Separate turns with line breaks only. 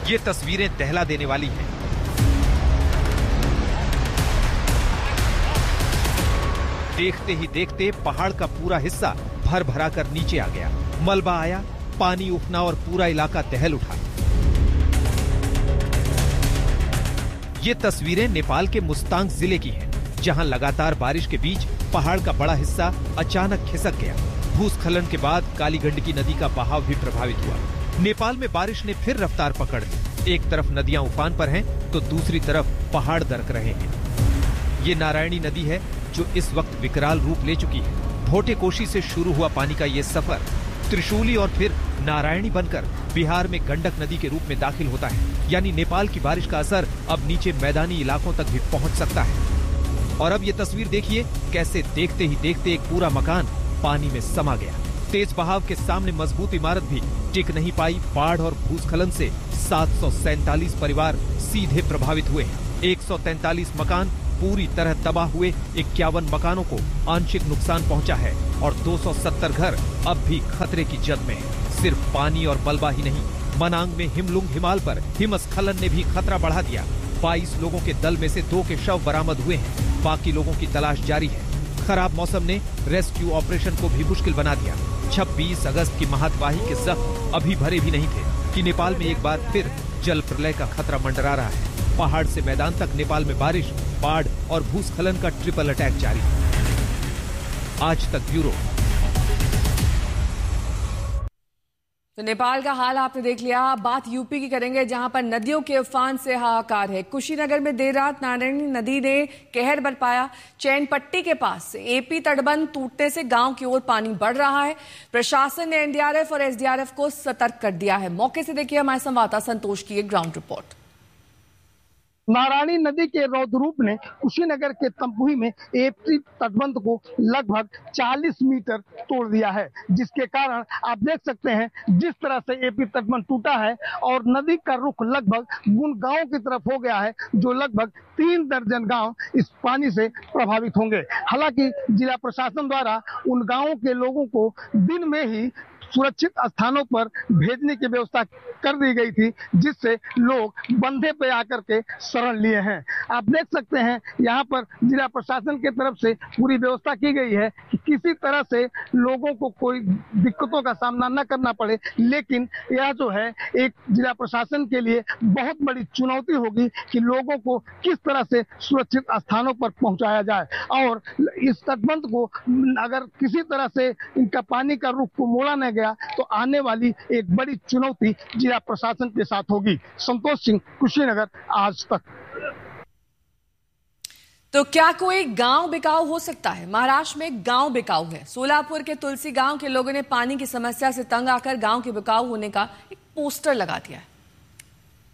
ये तस्वीरें दहला देने वाली हैं। देखते ही देखते पहाड़ का पूरा हिस्सा भर भरा कर नीचे आ गया। मलबा आया, पानी उफना और पूरा इलाका दहल उठा। ये तस्वीरें नेपाल के मुस्तांग जिले की हैं, जहां लगातार बारिश के बीच पहाड़ का बड़ा हिस्सा अचानक खिसक गया। भूस्खलन के बाद काली गंडकी नदी का बहाव भी प्रभावित हुआ। नेपाल में बारिश ने फिर रफ्तार पकड़ ली। एक तरफ नदियां उफान पर हैं, तो दूसरी तरफ पहाड़ दरक रहे हैं। ये नारायणी नदी है जो इस वक्त विकराल रूप ले चुकी है। भोटेकोशी से शुरू हुआ पानी का ये सफर त्रिशूली और फिर नारायणी बनकर बिहार में गंडक नदी के रूप में दाखिल होता है। यानी नेपाल की बारिश का असर अब नीचे मैदानी इलाकों तक भी पहुंच सकता है। और अब ये तस्वीर देखिए, कैसे देखते ही देखते एक पूरा मकान पानी में समा गया। तेज बहाव के सामने मजबूत इमारत भी टिक नहीं पाई। बाढ़ और भूस्खलन से 747 परिवार सीधे प्रभावित हुए हैं। 143 मकान पूरी तरह तबाह हुए। 51 मकानों को आंशिक नुकसान पहुंचा है और 270 घर अब भी खतरे की जद में है। सिर्फ पानी और मलबा ही नहीं, मनांग में हिमलुंग हिमाल पर हिमस्खलन ने भी खतरा बढ़ा दिया। 22 लोगों के दल में से 2 के शव बरामद हुए हैं। बाकी लोगों की तलाश जारी है। खराब मौसम ने रेस्क्यू ऑपरेशन को भी मुश्किल बना दिया। 26 अगस्त की महातवाही के जख्म अभी भरे भी नहीं थे कि नेपाल में एक बार फिर जल प्रलय का खतरा मंडरा रहा है। पहाड़ से मैदान तक नेपाल में बारिश, बाढ़ और भूस्खलन का ट्रिपल अटैक जारी है। आज तक ब्यूरो।
तो नेपाल का हाल आपने देख लिया। बात यूपी की करेंगे, जहां पर नदियों के उफान से हाहाकार है। कुशीनगर में देर रात नारायणी नदी ने कहर बरपाया। चैनपट्टी के पास से एपी तटबंध टूटने से गांव की ओर पानी बढ़ रहा है। प्रशासन ने एनडीआरएफ और एसडीआरएफ को सतर्क कर दिया है। मौके से देखिए हमारे संवाददाता संतोष की एक ग्राउंड रिपोर्ट।
नारायणी नदी के रौद्र रूप ने कुशीनगर के तमपुही में एपी तटबंध को लगभग 40 मीटर तोड़ दिया है, जिसके कारण आप देख सकते हैं जिस तरह से एपी तटबंध टूटा है और नदी का रुख लगभग उन गांवों की तरफ हो गया है जो लगभग 3 दर्जन गांव इस पानी से प्रभावित होंगे। हालांकि जिला प्रशासन द्वारा उन गांवों के लोगों को दिन में ही सुरक्षित स्थानों पर भेजने की व्यवस्था कर दी गई थी, जिससे लोग बंधे पे आकर के शरण लिए हैं। आप देख सकते हैं यहाँ पर जिला प्रशासन की तरफ से पूरी व्यवस्था की गई है कि किसी तरह से लोगों को कोई दिक्कतों का सामना न करना पड़े। लेकिन यह जो है एक जिला प्रशासन के लिए बहुत बड़ी चुनौती होगी कि लोगों को किस तरह से सुरक्षित स्थानों पर पहुंचाया जाए और इस तटबंध को अगर किसी तरह से इनका पानी का रुख को मोड़ा न गया तो आने वाली एक बड़ी चुनौती जिला प्रशासन के साथ होगी। संतोष सिंह, कुशीनगर, आज तक।
तो क्या कोई गांव बिकाऊ हो सकता है? महाराष्ट्र में गांव बिकाऊ है। सोलापुर के तुलसी गांव के लोगों ने पानी की समस्या से तंग आकर गांव के बिकाऊ होने का एक पोस्टर लगा दिया है।